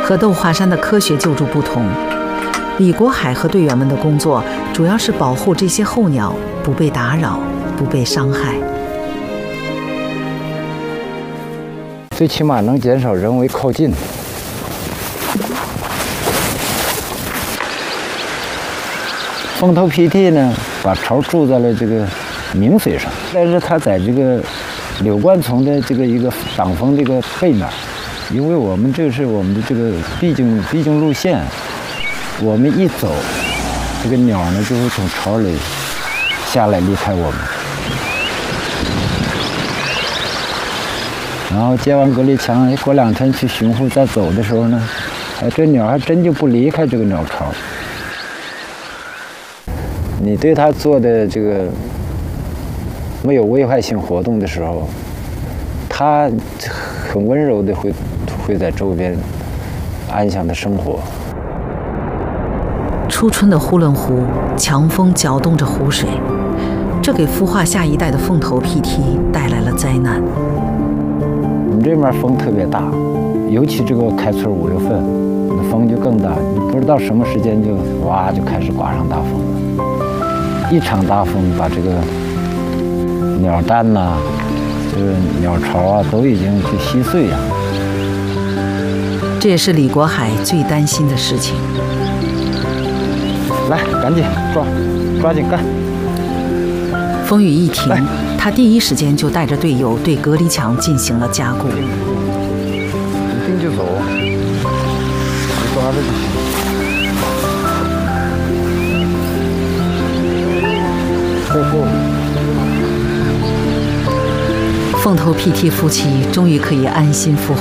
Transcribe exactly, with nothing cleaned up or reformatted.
和窦华山的科学救助不同，李国海和队员们的工作主要是保护这些候鸟不被打扰、不被伤害。 最起码能减少人为靠近。凤头皮涕呢，把巢筑在了这个鸣水上，但是它在这个柳冠丛的这个一个挡风这个背面。因为我们这是我们的这个必经必经路线，我们一走，这个鸟呢就会从巢里下来离开我们。然后接完隔离墙，过两天去巡护再走的时候呢，哎，这鸟还真就不离开这个鸟巢。你对它做的这个没有危害性活动的时候，它很温柔的会。会在周边安详的生活。 初春的呼伦湖，强风搅动着湖水，这给孵化下一代的凤头屁蹄带来了灾难。 我们这边风特别大，尤其这个开春五月份，那风就更大，你不知道什么时间就哇就开始刮上大风了。一场大风把这个鸟蛋呐、啊，这个鸟巢啊都已经就稀碎呀。 这也是李国海最担心的事情。 来，赶紧抓，抓紧干！ 风雨一停，他第一时间就带着队友对隔离墙进行了加固。 一定就走，你抓着就行。后后。 凤头屁蹄夫妻终于可以安心孵化。